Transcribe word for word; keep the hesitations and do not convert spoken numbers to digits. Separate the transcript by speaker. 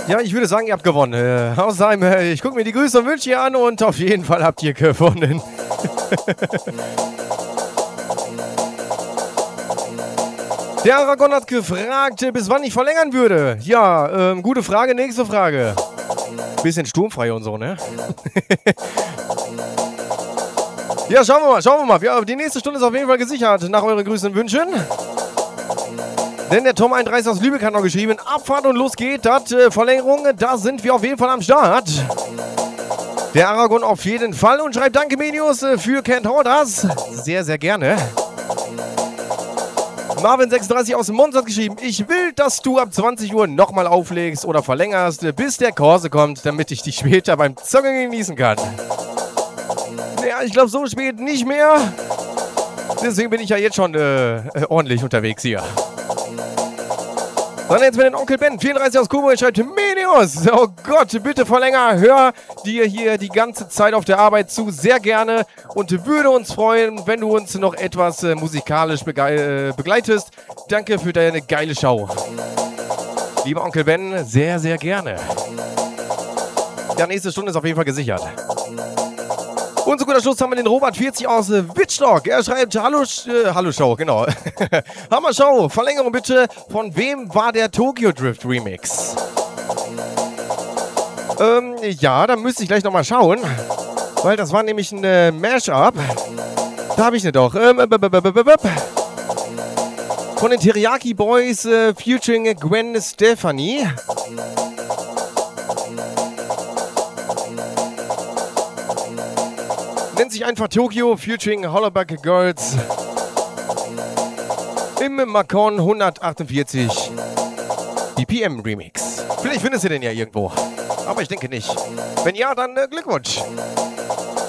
Speaker 1: Ja, ich würde sagen, ihr habt gewonnen. Äh, außerdem, äh, ich gucke mir die Grüße und Wünsche hier an und auf jeden Fall habt ihr gewonnen. Der Aragon hat gefragt, äh, bis wann ich verlängern würde. Ja, ähm, gute Frage, nächste Frage. Bisschen sturmfrei und so, ne? Ja, schauen wir mal, schauen wir mal. Ja, die nächste Stunde ist auf jeden Fall gesichert, nach euren Grüßen und Wünschen. Denn der Tom einunddreißig aus Lübeck hat noch geschrieben, Abfahrt und los geht, das äh, Verlängerung, da sind wir auf jeden Fall am Start. Der Aragon auf jeden Fall und schreibt Danke Medius äh, für Can't Hold Us. Sehr, sehr gerne. Marvin sechsunddreißig aus dem Mons hat geschrieben, ich will, dass du ab zwanzig Uhr nochmal auflegst oder verlängerst, äh, bis der Korse kommt, damit ich dich später beim Zocken genießen kann. Ja, ich glaube so spät nicht mehr. Deswegen bin ich ja jetzt schon äh, äh, ordentlich unterwegs hier. Dann jetzt mit dem Onkel Ben, vierunddreißig aus Kuba, schreibt Medius. Oh Gott, bitte verlänger, hör dir hier die ganze Zeit auf der Arbeit zu, sehr gerne und würde uns freuen, wenn du uns noch etwas äh, musikalisch bege- äh, begleitest. Danke für deine geile Show. Lieber Onkel Ben, sehr, sehr gerne. Ja, nächste Stunde ist auf jeden Fall gesichert. Und zu guter Schluss haben wir den Robert vierzig aus äh, Wittstock. Er schreibt, Hallo, äh, Hallo Show, genau. Hammer Show, Verlängerung bitte. Von wem war der Tokyo Drift Remix? Ähm, ja, da müsste ich gleich nochmal schauen. Weil das war nämlich ein äh, Mashup. Da habe ich ne doch. Ähm, b -b -b -b -b Von den Teriyaki Boys äh, featuring Gwen Stefani. Nennt sich einfach Tokyo featuring Hollaback Girls im Macon hundertachtundvierzig B P M Remix. Vielleicht findest du den ja irgendwo, aber ich denke nicht. Wenn ja, dann äh, Glückwunsch.